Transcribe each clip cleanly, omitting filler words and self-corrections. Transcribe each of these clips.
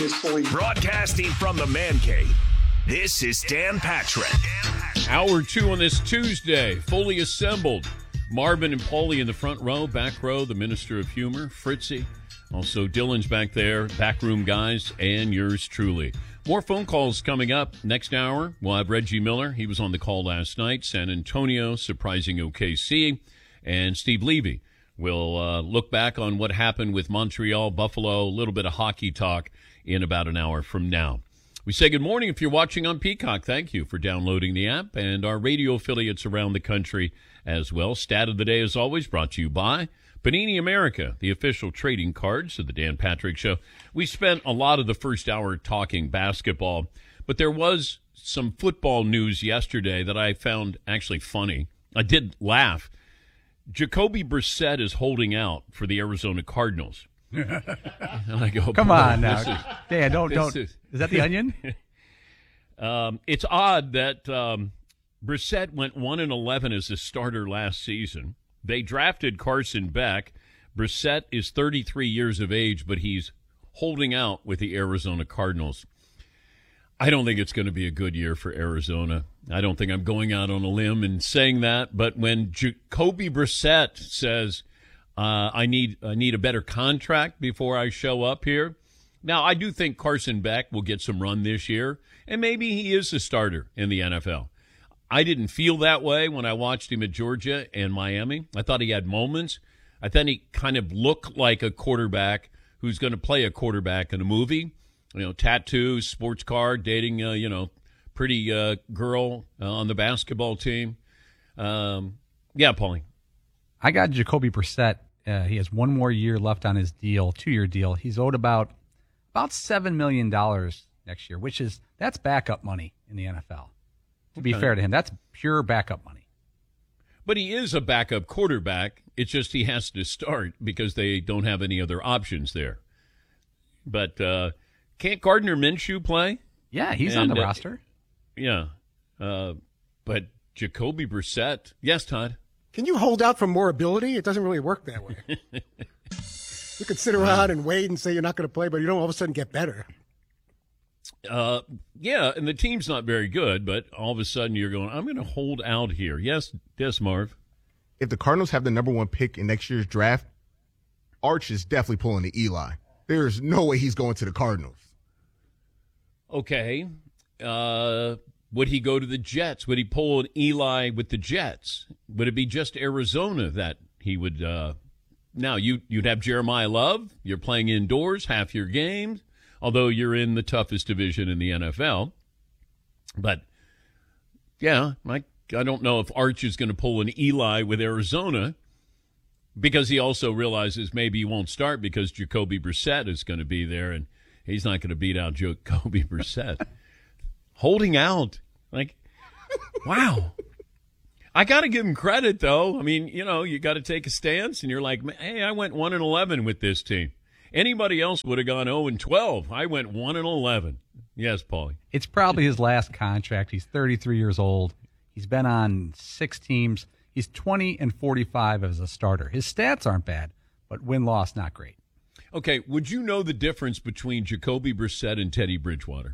Broadcasting from the Man Cave, this is Dan Patrick. Hour 2 on this Tuesday, fully assembled. Marvin and Paulie in the front row, back row, the Minister of Humor, Fritzy. Also, Dylan's back there, backroom guys, and yours truly. More phone calls coming up next hour. We'll have Reggie Miller. He was on the call last night. San Antonio surprising OKC. And Steve Levy will look back on what happened with Montreal, Buffalo, a little bit of hockey talk in about an hour from now. We say good morning if you're watching on Peacock. Thank you for downloading the app and our radio affiliates around the country as well. Stat of the day, as always, brought to you by Panini America, the official trading cards of the Dan Patrick Show. We spent a lot of the first hour talking basketball, but there was some football news yesterday that I found actually funny. I did laugh. Jacoby Brissett is holding out for the Arizona Cardinals. And I go, come on now. Dan, don't. Is that the Onion? It's odd that Brissett went 1-11 as a starter last season. They drafted Carson Beck. Brissett is 33 years of age, but he's holding out with the Arizona Cardinals. I don't think it's going to be a good year for Arizona. I don't think I'm going out on a limb and saying that, but when Jacoby Brissett says, I need a better contract before I show up here. Now, I do think Carson Beck will get some run this year, and maybe he is a starter in the NFL. I didn't feel that way when I watched him at Georgia and Miami. I thought he had moments. I thought he kind of looked like a quarterback who's going to play a quarterback in a movie. You know, tattoos, sports car, dating, pretty girl on the basketball team. Yeah, Paulie. I got Jacoby Brissett. He has one more year left on his deal, 2-year deal. He's owed about $7 million next year, that's backup money in the NFL. To be fair to him, that's pure backup money. But he is a backup quarterback. It's just he has to start because they don't have any other options there. But can't Gardner Minshew play? Yeah, he's on the roster. Yeah. But Jacoby Brissett. Yes, Todd? Can you hold out for more ability? It doesn't really work that way. You could sit around and wait and say you're not going to play, but you don't all of a sudden get better. Yeah, and the team's not very good, but all of a sudden you're going, I'm going to hold out here. Yes, Marv. If the Cardinals have the number 1 pick in next year's draft, Arch is definitely pulling the Eli. There's no way he's going to the Cardinals. Okay. Would he go to the Jets? Would he pull an Eli with the Jets? Would it be just Arizona that he would now, you'd have Jeremiah Love. You're playing indoors, half your games, although you're in the toughest division in the NFL. But, yeah, I don't know if Arch is going to pull an Eli with Arizona because he also realizes maybe he won't start because Jacoby Brissett is going to be there, and he's not going to beat out Jacoby Brissett. Holding out. Like, wow. I got to give him credit, though. I mean, you got to take a stance, and you're like, hey, I went 1-11 with this team. Anybody else would have gone 0-12. I went 1-11. Yes, Paulie. It's probably his last contract. He's 33 years old. He's been on 6 teams. He's 20-45 as a starter. His stats aren't bad, but win-loss not great. Okay, would you know the difference between Jacoby Brissett and Teddy Bridgewater?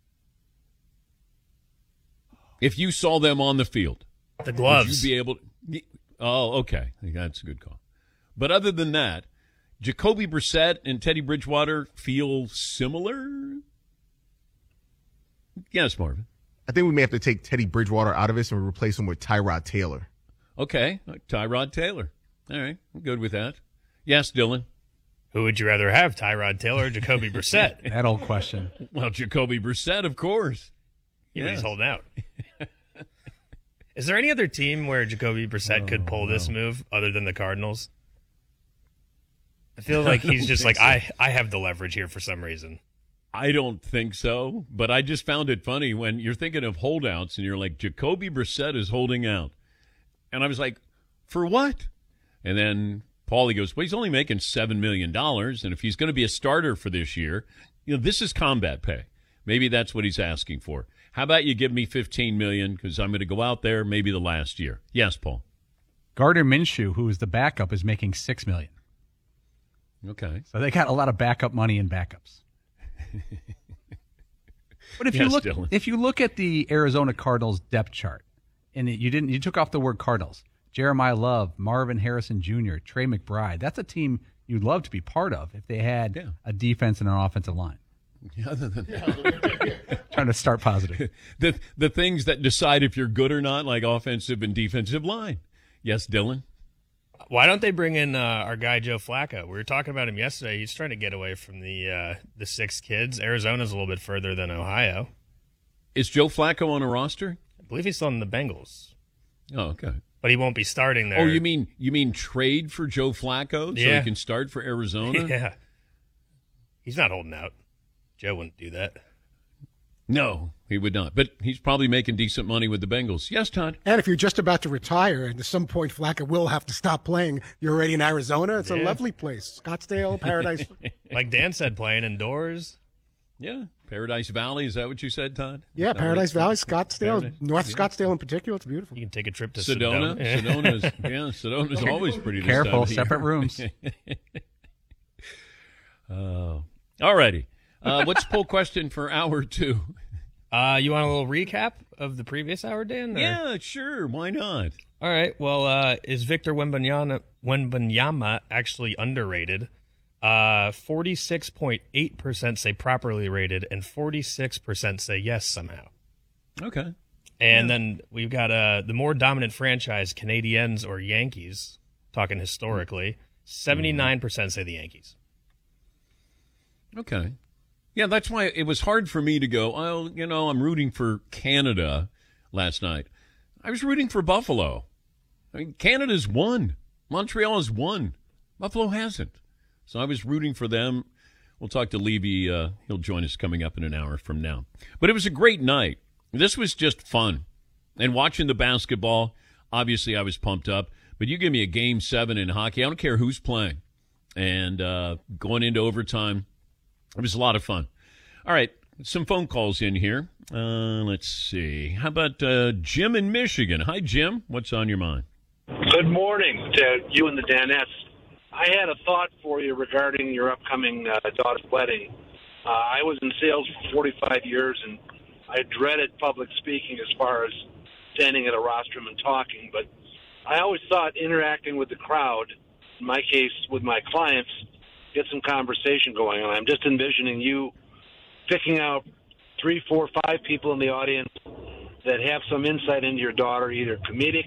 If you saw them on the field. The gloves. Would you be able to, oh, okay. That's a good call. But other than that, Jacoby Brissett and Teddy Bridgewater feel similar? Yes, Marvin. I think we may have to take Teddy Bridgewater out of this and replace him with Tyrod Taylor. Okay, Tyrod Taylor. All right, I'm good with that. Yes, Dylan. Who would you rather have, Tyrod Taylor or Jacoby Brissett? That old question. Well, Jacoby Brissett, of course. Yeah, he's holding out. Is there any other team where Jacoby Brissett could pull this move other than the Cardinals? I feel like he's just like, so. I have the leverage here for some reason. I don't think so, but I just found it funny when you're thinking of holdouts and you're like, Jacoby Brissett is holding out. And I was like, for what? And then Paulie goes, well, he's only making $7 million, and if he's going to be a starter for this year, this is combat pay. Maybe that's what he's asking for. How about you give me $15 million because I'm going to go out there maybe the last year. Yes, Paul. Gardner Minshew, who is the backup, is making $6 million. Okay. So they got a lot of backup money in backups. But if Yes, you Dylan. look at the Arizona Cardinals depth chart, and you took off the word Cardinals, Jeremiah Love, Marvin Harrison Jr., Trey McBride. That's a team you'd love to be part of if they had a defense and an offensive line. Other than Trying to start positive. the things that decide if you're good or not, like offensive and defensive line. Yes, Dylan. Why don't they bring in our guy Joe Flacco? We were talking about him yesterday. He's trying to get away from the 6 kids. Arizona's a little bit further than Ohio. Is Joe Flacco on a roster? I believe he's on the Bengals, Oh, okay. but he won't be starting there. Oh, you mean trade for Joe Flacco so Yeah. he can start for Arizona? Yeah. He's not holding out. Joe wouldn't do that. No, he would not. But he's probably making decent money with the Bengals. Yes, Todd. And if you're just about to retire, and at some point Flacco will have to stop playing, you're already in Arizona. It's a lovely place. Scottsdale, Paradise. Like Dan said, playing indoors. Yeah, Paradise Valley. Is that what you said, Todd? Yeah, Is that Paradise right? Valley, Scottsdale, Paradise? North Scottsdale in particular. It's beautiful. You can take a trip to Sedona. Sedona. Sedona's always pretty. this Careful, time of separate year. rooms. All righty. What's poll question for hour 2? You want a little recap of the previous hour, Dan? or- Yeah, sure. Why not? All right. Well, is Victor Wembanyama actually underrated? 46.8% say properly rated, and 46% say yes somehow. Okay. And then we've got the more dominant franchise, Canadiens or Yankees, talking historically. 79% say the Yankees. Okay. Yeah, that's why it was hard for me to go, oh, I'm rooting for Canada last night. I was rooting for Buffalo. I mean, Canada's won. Montreal has won. Buffalo hasn't. So I was rooting for them. We'll talk to Levy. He'll join us coming up in an hour from now. But it was a great night. This was just fun. And watching the basketball, obviously I was pumped up. But you give me a Game 7 in hockey, I don't care who's playing. And going into overtime, it was a lot of fun. All right, some phone calls in here. Let's see. How about Jim in Michigan? Hi, Jim. What's on your mind? Good morning to you and the Danettes. I had a thought for you regarding your upcoming daughter's wedding. I was in sales for 45 years, and I dreaded public speaking as far as standing at a rostrum and talking. But I always thought interacting with the crowd, in my case with my clients, get some conversation going on. I'm just envisioning you picking out 3, 4, 5 people in the audience that have some insight into your daughter, either comedic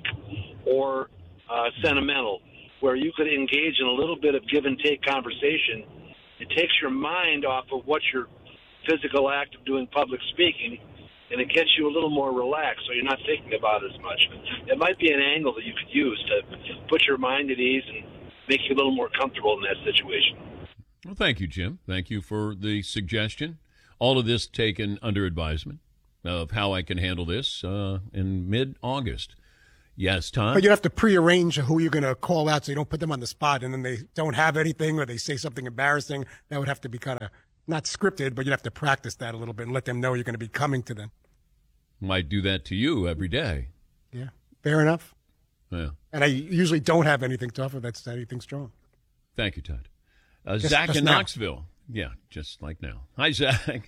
or sentimental, where you could engage in a little bit of give and take conversation. It takes your mind off of what your physical act of doing public speaking, and it gets you a little more relaxed, so you're not thinking about it as much. It might be an angle that you could use to put your mind at ease and make you a little more comfortable in that situation. Well, thank you, Jim. Thank you for the suggestion. All of this taken under advisement of how I can handle this in mid-August. Yes, Tom? But you have to prearrange who you're going to call out so you don't put them on the spot and then they don't have anything or they say something embarrassing. That would have to be kind of not scripted, but you'd have to practice that a little bit and let them know you're going to be coming to them. Might do that to you every day. Yeah, fair enough. Yeah. And I usually don't have anything to offer that's anything strong. Thank you, Todd. Zach just in now. Knoxville. Yeah, just like now. Hi, Zach.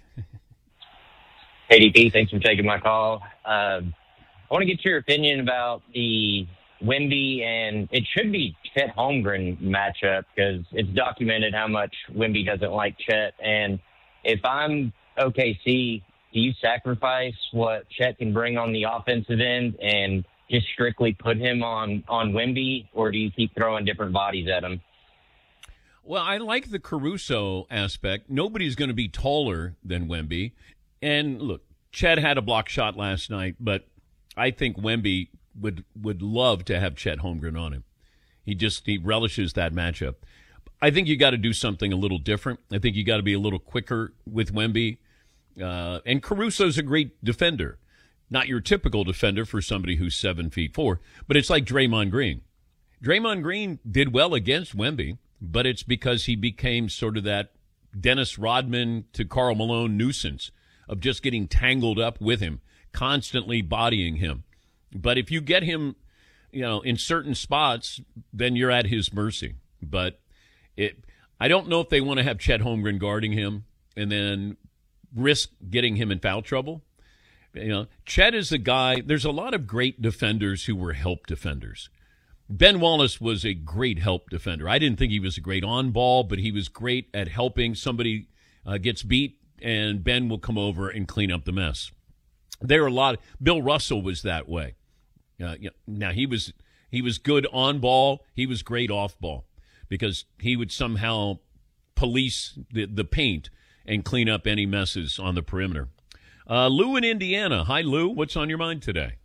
Hey, DP, thanks for taking my call. I want to get your opinion about the Wemby and it should be Chet Holmgren matchup because it's documented how much Wemby doesn't like Chet. And if I'm OKC, do you sacrifice what Chet can bring on the offensive end and just strictly put him on Wemby, or do you keep throwing different bodies at him? Well, I like the Caruso aspect. Nobody's going to be taller than Wemby. And look, Chet had a block shot last night, but I think Wemby would love to have Chet Holmgren on him. He relishes that matchup. I think you got to do something a little different. I think you got to be a little quicker with Wemby. And Caruso's a great defender. Not your typical defender for somebody who's 7'4", but it's like Draymond Green. Draymond Green did well against Wemby, but it's because he became sort of that Dennis Rodman to Karl Malone nuisance of just getting tangled up with him, constantly bodying him. But if you get him, in certain spots, then you're at his mercy. But I don't know if they want to have Chet Holmgren guarding him and then risk getting him in foul trouble. You know, Chet is a guy. There's a lot of great defenders who were help defenders. Ben Wallace was a great help defender. I didn't think he was a great on ball, but he was great at helping. Somebody gets beat, and Ben will come over and clean up the mess. There are a lot. Bill Russell was that way. Now he was good on ball. He was great off ball because he would somehow police the paint and clean up any messes on the perimeter. Lou in Indiana. Hi, Lou. What's on your mind today?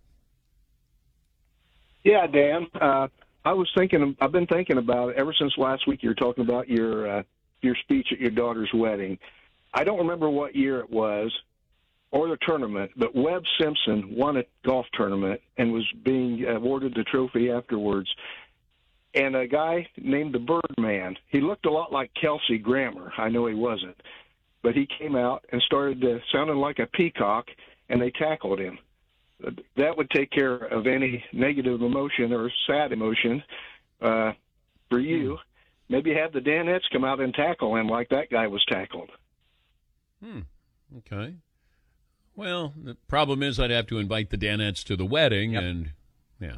Yeah, Dan. I've been thinking about it ever since last week. You were talking about your speech at your daughter's wedding. I don't remember what year it was or the tournament, but Webb Simpson won a golf tournament and was being awarded the trophy afterwards. And a guy named the Birdman, he looked a lot like Kelsey Grammer. I know he wasn't. But he came out and started sounding like a peacock, and they tackled him. That would take care of any negative emotion or sad emotion for you. Maybe have the Danettes come out and tackle him like that guy was tackled. Okay. Well, the problem is I'd have to invite the Danettes to the wedding, and, yeah,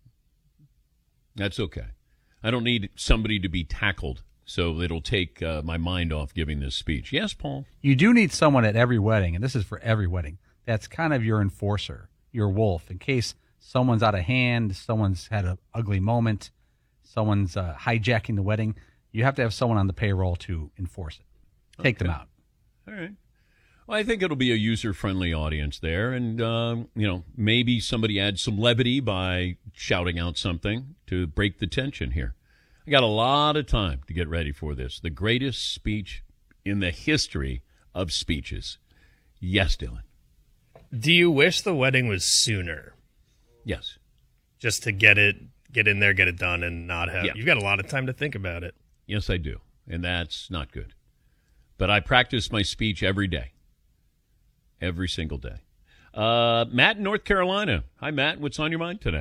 that's okay. I don't need somebody to be tackled, so it'll take my mind off giving this speech. Yes, Paul? You do need someone at every wedding, and this is for every wedding, that's kind of your enforcer, your wolf, in case someone's out of hand, someone's had an ugly moment, someone's hijacking the wedding. You have to have someone on the payroll to enforce it. Take them out. All right. Well, I think it'll be a user-friendly audience there, and, maybe somebody adds some levity by shouting out something to break the tension here. I got a lot of time to get ready for this. The greatest speech in the history of speeches. Yes, Dylan. Do you wish the wedding was sooner? Yes. Just to get in there, get it done, and not have... Yeah. You've got a lot of time to think about it. Yes, I do, and that's not good. But I practice my speech every day. Every single day. Matt in North Carolina. Hi, Matt. What's on your mind today?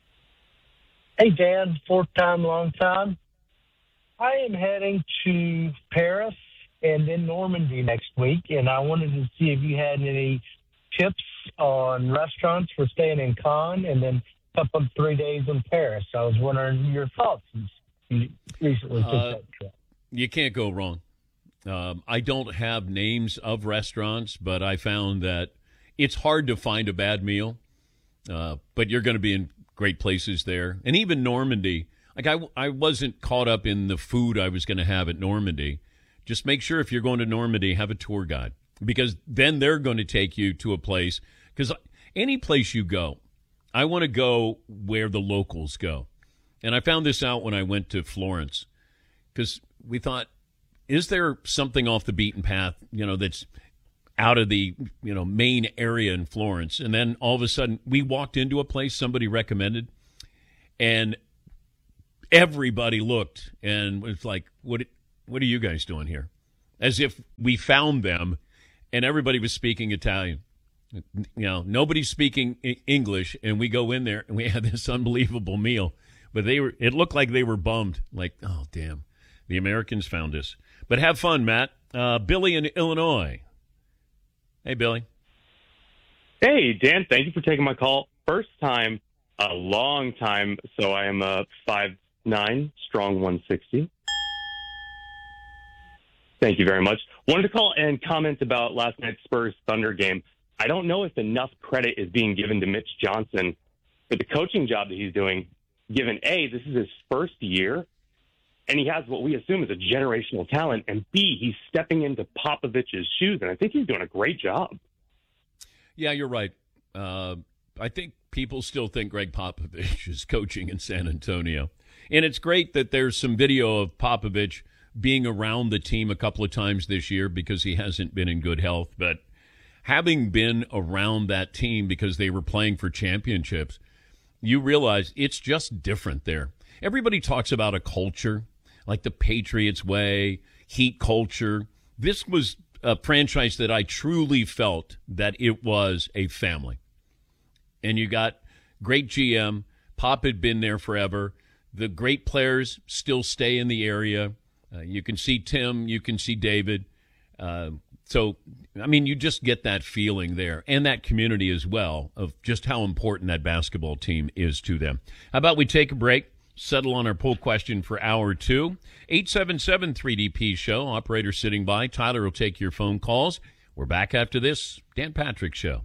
Hey, Dan. Fourth time, long time. I am heading to Paris and then Normandy next week, and I wanted to see if you had any tips on restaurants for staying in Cannes and then a couple of 3 days in Paris. I was wondering your thoughts. You recently took that trip. You can't go wrong. I don't have names of restaurants, but I found that it's hard to find a bad meal. But you're going to be in great places there. And even Normandy, like I wasn't caught up in the food I was going to have at Normandy. Just make sure if you're going to Normandy, have a tour guide, because then they're going to take you to a place. Because any place you go, I want to go where the locals go. And I found this out when I went to Florence, because we thought, is there something off the beaten path, that's out of the, main area in Florence? And then all of a sudden we walked into a place somebody recommended, and everybody looked and was like, what are you guys doing here? As if we found them, and everybody was speaking Italian. Nobody's speaking English, and we go in there and we had this unbelievable meal. But it looked like they were bummed, like, oh, damn, the Americans found us. But have fun, Matt. Billy in Illinois. Hey, Billy. Hey, Dan. Thank you for taking my call. First time, a long time. So I am a 5'9", strong 160. Thank you very much. Wanted to call and comment about last night's Spurs-Thunder game. I don't know if enough credit is being given to Mitch Johnson for the coaching job that he's doing, given, A, this is his first year, and he has what we assume is a generational talent, and B, he's stepping into Popovich's shoes, and I think he's doing a great job. Yeah, you're right. I think people still think Greg Popovich is coaching in San Antonio. And it's great that there's some video of Popovich being around the team a couple of times this year because he hasn't been in good health. But having been around that team because they were playing for championships, you realize it's just different there. Everybody talks about a culture, like the Patriots way, Heat culture. This was a franchise that I truly felt that it was a family. And you got great GM. Pop had been there forever. The great players still stay in the area. You can see Tim. You can see David. So, I mean, you just get that feeling there and that community as well of just how important that basketball team is to them. How about we take a break, settle on our poll question for hour 2. 877-3DP show. Operator sitting by. Tyler will take your phone calls. We're back after this. Dan Patrick Show.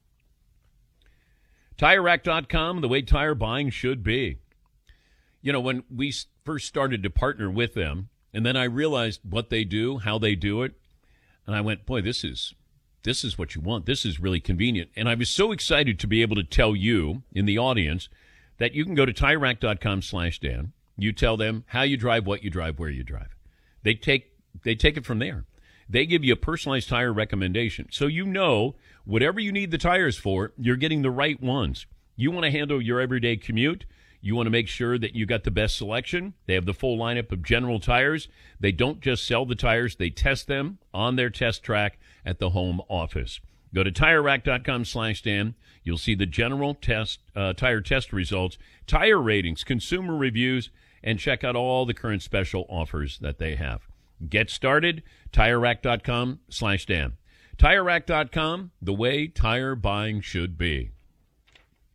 TireRack.com, the way tire buying should be. You know, when we first started to partner with them, and then I realized what they do, how they do it, and I went, boy, this is what you want. This is really convenient. And I was so excited to be able to tell you in the audience that you can go to TireRack.com/Dan. You tell them how you drive, what you drive, where you drive. They take it from there. They give you a personalized tire recommendation. So you know whatever you need the tires for, you're getting the right ones. You want to handle your everyday commute. You want to make sure that you got the best selection. They have the full lineup of General tires. They don't just sell the tires. They test them on their test track at the home office. Go to TireRack.com/Dan. You'll see the General tire test results, tire ratings, consumer reviews, and check out all the current special offers that they have. Get started, TireRack.com/Dan. TireRack.com, the way tire buying should be.